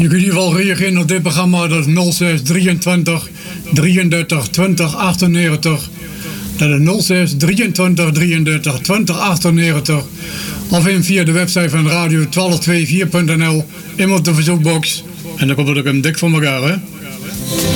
Je kunt in ieder geval reageren op dit programma. Dat is 06 23 33 20 98. Dat is 06 23 33 20 98. Of via de website van radio1224.nl. In op de verzoekbox. En dan komt het ook een dik voor elkaar, hè.